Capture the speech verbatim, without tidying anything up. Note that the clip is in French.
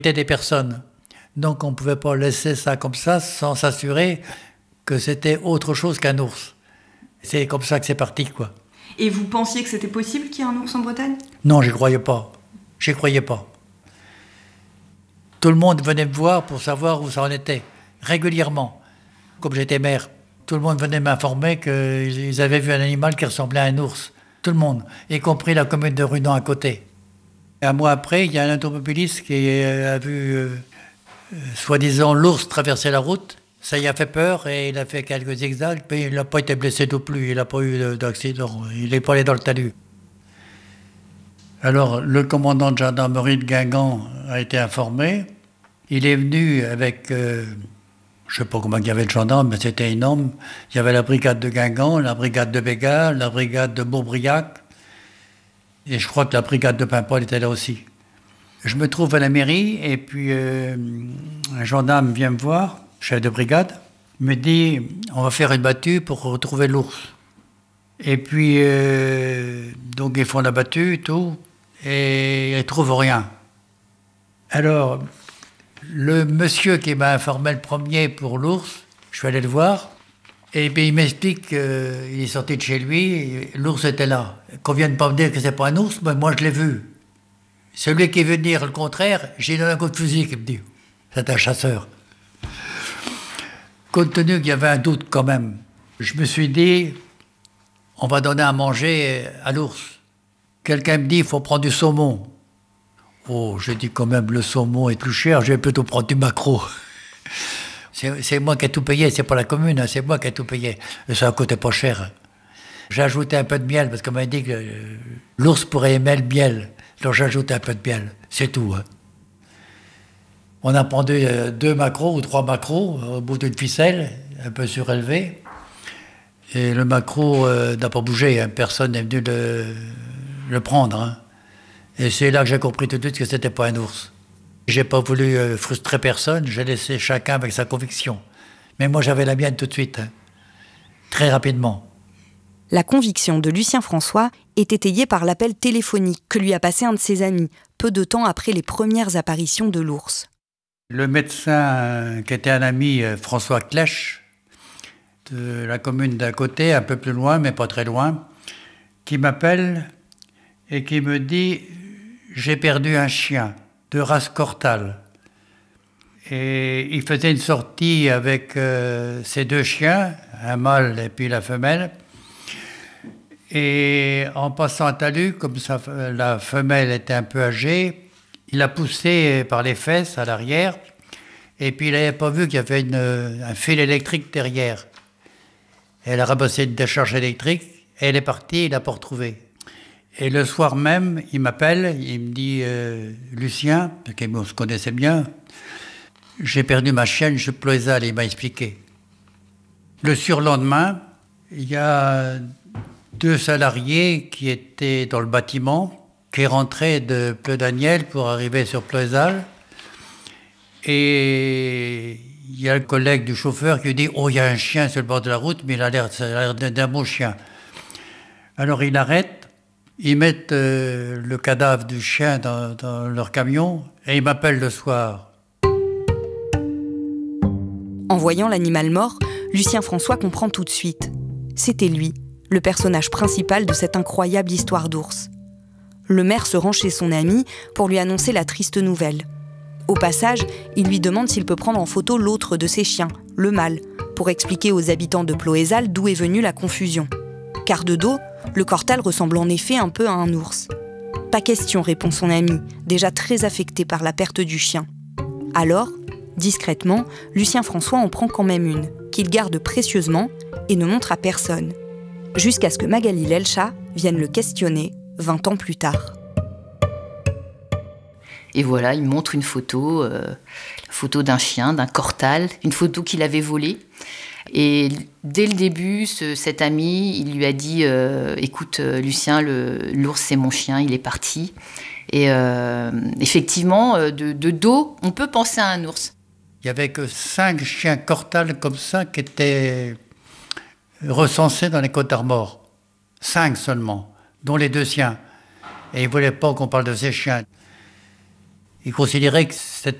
C'était des personnes. Donc on ne pouvait pas laisser ça comme ça sans s'assurer que c'était autre chose qu'un ours. C'est comme ça que c'est parti, quoi. Et vous pensiez que c'était possible qu'il y ait un ours en Bretagne ? Non, j'y croyais pas. J'y croyais pas. Tout le monde venait me voir pour savoir où ça en était, régulièrement. Comme j'étais maire, tout le monde venait m'informer qu'ils avaient vu un animal qui ressemblait à un ours. Tout le monde, y compris la commune de Rudan à côté. Un mois après, il y a un automobiliste qui a vu, euh, euh, soi-disant, l'ours traverser la route. Ça y a fait peur et il a fait quelques zigzags, mais il n'a pas été blessé non plus, il n'a pas eu d'accident, il n'est pas allé dans le talus. Alors, le commandant de gendarmerie de Guingamp a été informé. Il est venu avec, euh, je ne sais pas combien il y avait de gendarmes, mais c'était énorme. Il y avait la brigade de Guingamp, la brigade de Bégard, la brigade de Bourbriac, et je crois que la brigade de Paimpol était là aussi. Je me trouve à la mairie, et puis euh, un gendarme vient me voir, chef de brigade, me dit « on va faire une battue pour retrouver l'ours ». Et puis, euh, donc ils font la battue, tout, et ils ne trouvent rien. Alors, le monsieur qui m'a informé le premier pour l'ours, je suis allé le voir, et puis il m'explique qu'il est sorti de chez lui, l'ours était là. Qu'on vienne pas me dire que c'est pas un ours, mais moi je l'ai vu. Celui qui veut dire le contraire, j'ai donné un coup de fusil qui me dit, c'est un chasseur. Compte tenu qu'il y avait un doute quand même, je me suis dit, on va donner à manger à l'ours. Quelqu'un me dit, il faut prendre du saumon. Oh, j'ai dit quand même, le saumon est plus cher, je vais plutôt prendre du maquereau. C'est, c'est moi qui ai tout payé, c'est pas la commune, hein, c'est moi qui ai tout payé. Et ça coûtait pas cher. J'ai ajouté un peu de miel, parce qu'on m'a dit que euh, l'ours pourrait aimer le miel. Alors j'ai ajouté un peu de miel, c'est tout. Hein. On a pendu euh, deux maquereaux ou trois maquereaux au bout d'une ficelle, un peu surélevée. Et le maquereau euh, n'a pas bougé, hein, personne n'est venu le, le prendre. Hein. Et c'est là que j'ai compris tout de suite que c'était pas un ours. J'ai pas voulu euh, frustrer personne, j'ai laissé chacun avec sa conviction. Mais moi j'avais la mienne tout de suite, hein, très rapidement. La conviction de Lucien François est étayée par l'appel téléphonique que lui a passé un de ses amis, peu de temps après les premières apparitions de l'ours. Le médecin euh, qui était un ami, euh, François Clèche, de la commune d'à côté, un peu plus loin, mais pas très loin, qui m'appelle et qui me dit « j'ai perdu un chien de race Cortal ». Et il faisait une sortie avec euh, ses deux chiens, un mâle et puis la femelle. Et en passant un talus, comme ça, la femelle était un peu âgée, il l'a poussée par les fesses à l'arrière. Et puis il n'avait pas vu qu'il y avait une, un fil électrique derrière. Elle a ramassé une décharge électrique, et elle est partie, il ne l'a pas retrouvée. Et le soir même, il m'appelle, il me dit euh, « Lucien », parce qu'on se connaissait bien, « j'ai perdu ma chienne, je Ploézal », il m'a expliqué. Le surlendemain, il y a deux salariés qui étaient dans le bâtiment, qui rentraient de Pleu-Daniel pour arriver sur Ploézal. Et il y a le collègue du chauffeur qui dit « Oh, il y a un chien sur le bord de la route, mais il a l'air, ça a l'air d'un bon chien. » Alors il arrête. Ils mettent euh, le cadavre du chien dans, dans leur camion et ils m'appellent le soir. En voyant l'animal mort, Lucien François comprend tout de suite. C'était lui, le personnage principal de cette incroyable histoire d'ours. Le maire se rend chez son ami pour lui annoncer la triste nouvelle. Au passage, il lui demande s'il peut prendre en photo l'autre de ses chiens, le mâle, pour expliquer aux habitants de Ploézal d'où est venue la confusion. Car de dos, le Cortal ressemble en effet un peu à un ours. Pas question, répond son ami, déjà très affecté par la perte du chien. Alors, discrètement, Lucien François en prend quand même une, qu'il garde précieusement et ne montre à personne. Jusqu'à ce que Magali Lelcha vienne le questionner vingt ans plus tard. Et voilà, il montre une photo, euh, la photo d'un chien, d'un Cortal, une photo qu'il avait volée. Et dès le début, ce, cet ami, il lui a dit euh, « Écoute, euh, Lucien, le, l'ours, c'est mon chien, il est parti. » Et euh, effectivement, de, de dos, on peut penser à un ours. Il n'y avait que cinq chiens Cortal comme ça qui étaient recensés dans les Côtes d'Armor. Cinq seulement, dont les deux siens. Et il ne voulait pas qu'on parle de ces chiens. Il considérait que cette